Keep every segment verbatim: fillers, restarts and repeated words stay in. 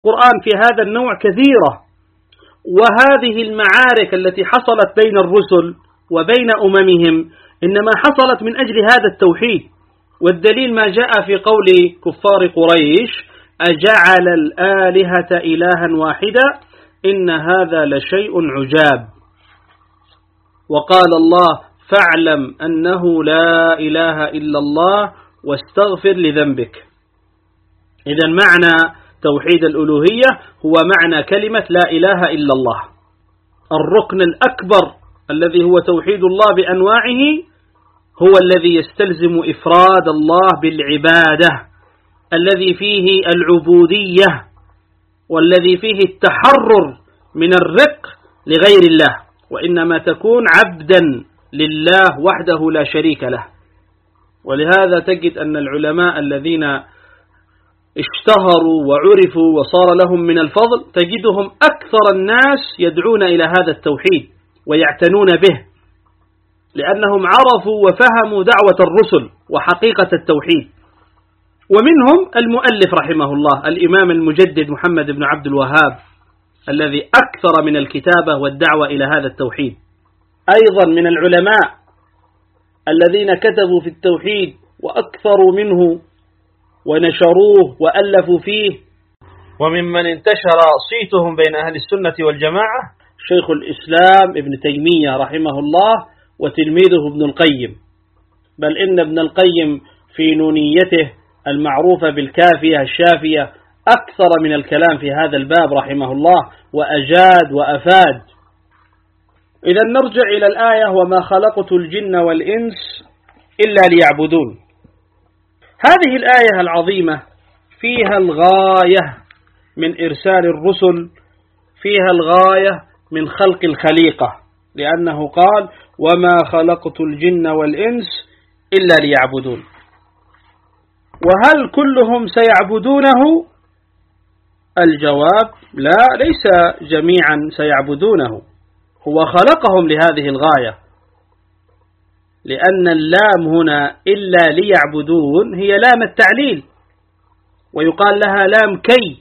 القرآن في هذا النوع كثيرة، وهذه المعارك التي حصلت بين الرسل وبين أممهم إنما حصلت من أجل هذا التوحيد. والدليل ما جاء في قول كفار قريش: أجعل الآلهة إلها واحدا إن هذا لشيء عجاب. وقال الله: فاعلم أنه لا إله إلا الله واستغفر لذنبك. إذن معنى توحيد الألوهية هو معنى كلمة لا إله إلا الله. الركن الأكبر الذي هو توحيد الله بأنواعه هو الذي يستلزم إفراد الله بالعبادة، الذي فيه العبودية، والذي فيه التحرر من الرق لغير الله، وإنما تكون عبدا لله وحده لا شريك له. ولهذا تجد أن العلماء الذين اشتهروا وعرفوا وصار لهم من الفضل تجدهم أكثر الناس يدعون إلى هذا التوحيد ويعتنون به، لأنهم عرفوا وفهموا دعوة الرسل وحقيقة التوحيد. ومنهم المؤلف رحمه الله الإمام المجدد محمد بن عبد الوهاب الذي أكثر من الكتابة والدعوة إلى هذا التوحيد. أيضا من العلماء الذين كتبوا في التوحيد وأكثروا منه ونشروه وألفوا فيه، وممن انتشر صيتهم بين أهل السنة والجماعة شيخ الإسلام ابن تيمية رحمه الله وتلميذه ابن القيم. بل إن ابن القيم في نونيته المعروفة بالكافية الشافية أكثر من الكلام في هذا الباب رحمه الله، وأجاد وأفاد. إذا نرجع إلى الآية: وما خلقت الجن والإنس إلا ليعبدون. هذه الآية العظيمة فيها الغاية من إرسال الرسل، فيها الغاية من خلق الخليقة، لأنه قال: وما خلقت الجن والإنس إلا ليعبدون. وهل كلهم سيعبدونه؟ الجواب: لا، ليس جميعا سيعبدونه، هو خلقهم لهذه الغاية، لأن اللام هنا إلا ليعبدون هي لام التعليل، ويقال لها لام كي،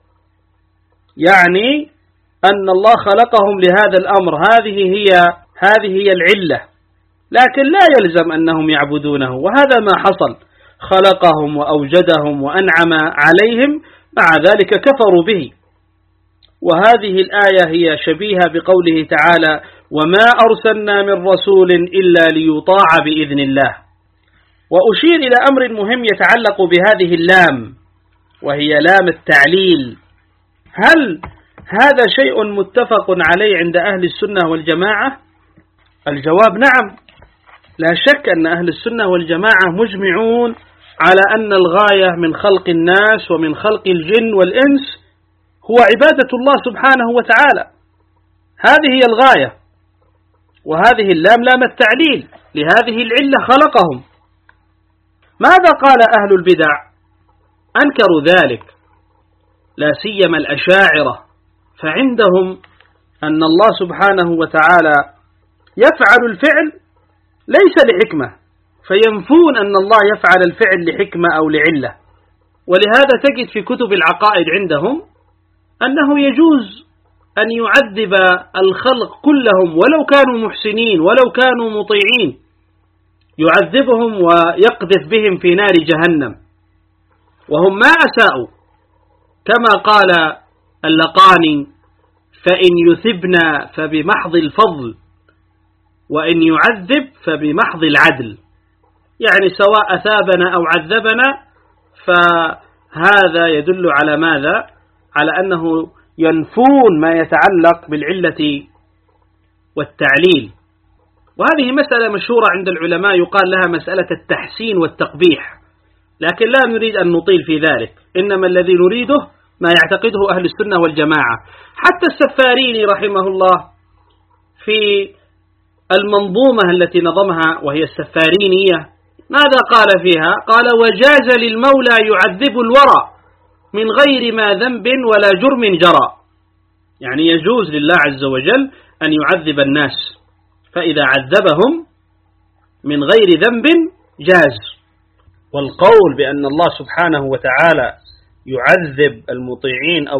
يعني أن الله خلقهم لهذا الأمر، هذه هي هذه هي العلة، لكن لا يلزم أنهم يعبدونه. وهذا ما حصل، خلقهم وأوجدهم وأنعم عليهم، مع ذلك كفروا به. وهذه الآية هي شبيهة بقوله تعالى: وما أرسلنا من رسول إلا ليطاع بإذن الله. وأشير إلى أمر مهم يتعلق بهذه اللام، وهي لام التعليل. هل هذا شيء متفق عليه عند أهل السنة والجماعة؟ الجواب: نعم، لا شك أن أهل السنة والجماعة مجمعون على أن الغاية من خلق الناس ومن خلق الجن والإنس هو عبادة الله سبحانه وتعالى، هذه هي الغاية. وهذه اللام لام التعليل، لهذه العلة خلقهم. ماذا قال أهل البدع؟ أنكروا ذلك، لا سيما الأشاعرة، فعندهم أن الله سبحانه وتعالى يفعل الفعل ليس لحكمة، فينفون أن الله يفعل الفعل لحكمة أو لعلة. ولهذا تجد في كتب العقائد عندهم أنه يجوز أن يعذب الخلق كلهم ولو كانوا محسنين ولو كانوا مطيعين، يعذبهم ويقذف بهم في نار جهنم وهم ما أساءوا، كما قال اللقاني: فإن يثبنا فبمحض الفضل وإن يعذب فبمحض العدل. يعني سواء أثابنا أو عذبنا، فهذا يدل على ماذا؟ على أنه ينفون ما يتعلق بالعلة والتعليل. وهذه مسألة مشهورة عند العلماء يقال لها مسألة التحسين والتقبيح، لكن لا نريد أن نطيل في ذلك، إنما الذي نريده ما يعتقده أهل السنة والجماعة. حتى السفاريني رحمه الله في المنظومة التي نظمها وهي السفارينية ماذا قال فيها؟ قال: وجاز للمولى يعذب الورى من غير ما ذنب ولا جرم جرى. يعني يجوز لله عز وجل أن يعذب الناس، فإذا عذبهم من غير ذنب جاز. والقول بأن الله سبحانه وتعالى يعذب المطيعين أو